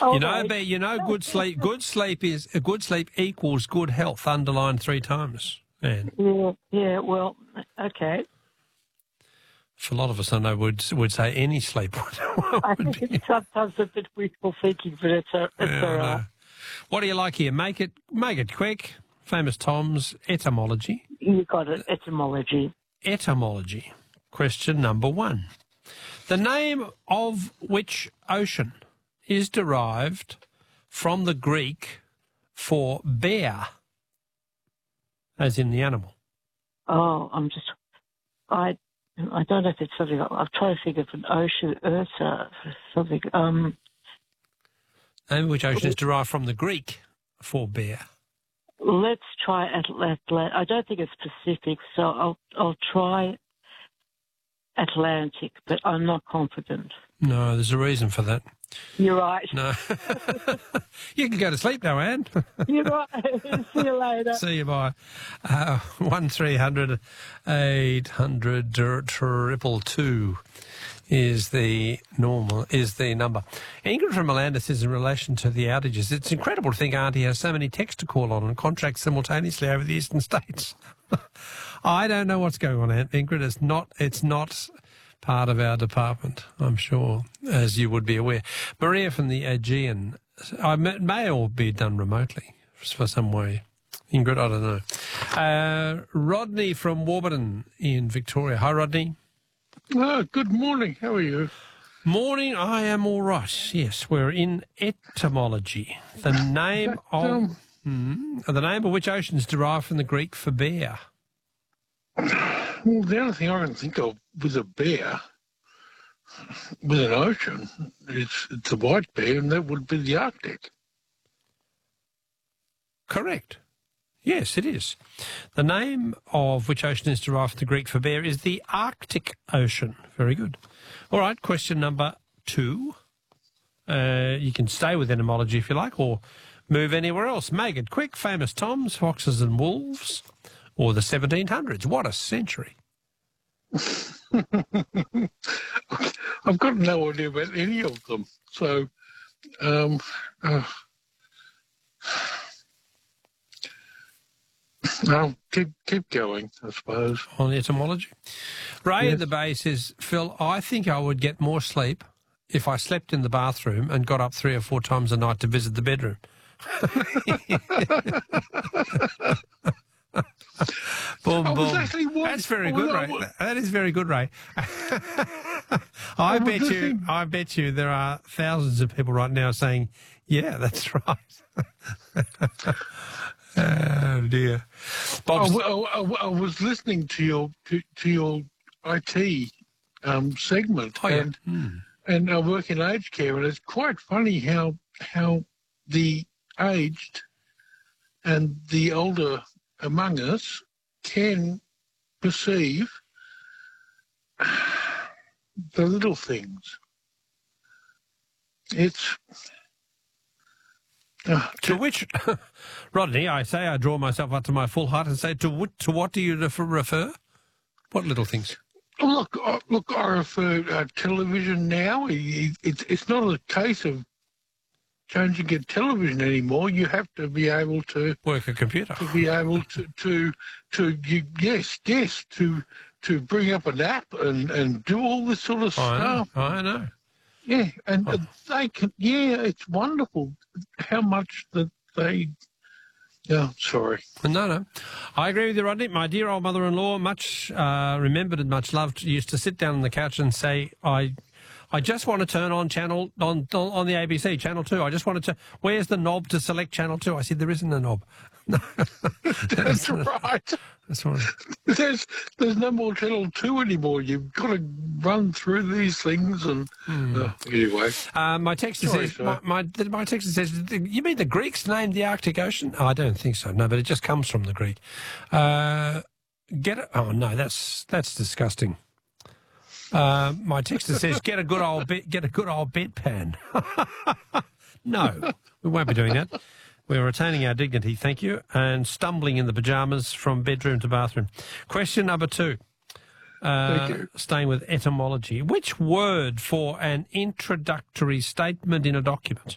Oh, You know, good sleep. Good sleep equals good health. Underlined 3 times. And Yeah. Well, okay. for a lot of us, I know would say any sleep I would think be. it's sometimes a bit wishful thinking, but it's all I right. know. What do you like here? Make it quick. Famous Tom's etymology. You got it. Etymology. Etymology. Question number 1. The name of which ocean is derived from the Greek for bear, as in the animal? Oh, I don't know if it's something. I'll try to think of an ocean, Ursa, something. Name of which ocean is derived from the Greek for bear? Let's try Atlantic. I don't think it's Pacific, so I'll try Atlantic, but I'm not confident. No, there's a reason for that. You're right. No. You can go to sleep now, Anne. You're right. See you later. See you, bye. 1300 800 222 is the number. Ingrid from Melanda says in relation to the outages, it's incredible to think Auntie has so many texts to call on and contracts simultaneously over the eastern states. I don't know what's going on, Aunt Ingrid. It's not part of our department, I'm sure, as you would be aware. Maria from the Aegean, may all be done remotely for some way. Ingrid, I don't know. Rodney from Warburton in Victoria. Hi, Rodney. Good morning. How are you? Morning. I am all right. Yes, we're in etymology. The name of which ocean is derived from the Greek for bear? Well, the only thing I can think of with a bear, with an ocean, it's a white bear, and that would be the Arctic. Correct. Yes, it is. The name of which ocean is derived from the Greek for bear is the Arctic Ocean. Very good. All right, question number 2. You can stay with etymology if you like, or move anywhere else. Make it quick. Famous Toms, Foxes and Wolves, or the 1700s. What a century. I've got no idea about any of them. So, I'll keep going, I suppose. On etymology. Ray at the base says, Phil, I think I would get more sleep if I slept in the bathroom and got up 3 or 4 times a night to visit the bedroom. Boom, boom. That's very good, Ray. That is very good, Ray. I bet you there are thousands of people right now saying, yeah, that's right. Oh dear. I was listening to your IT segment, and I work in aged care, and it's quite funny how the aged and the older among us can perceive the little things. It's to which, Rodney, I draw myself up to my full height and say, to what do you refer? What little things? Look, I refer television now. It's not a case of changing a television anymore. You have to be able to work a computer. To be able to bring up an app and do all this sort of stuff. I know. Yeah, and they can. Yeah, it's wonderful how much that they. Yeah, sorry. No. I agree with you, Rodney. My dear old mother-in-law, much remembered and much loved, used to sit down on the couch and say, I just want to turn on on the ABC, Channel 2. I just wanted to, where's the knob to select Channel 2? I said, there isn't a knob. That's right. That's right. There's no more Channel 2 anymore. You've got to run through these things and anyway. My texter says, my texter says, you mean the Greeks named the Arctic Ocean? Oh, I don't think so. No, but it just comes from the Greek. Oh no, that's disgusting. My texter says, get a good old bedpan. No, we won't be doing that. We're retaining our dignity, thank you, and stumbling in the pyjamas from bedroom to bathroom. Question number 2. Thank you. Staying with etymology. Which word for an introductory statement in a document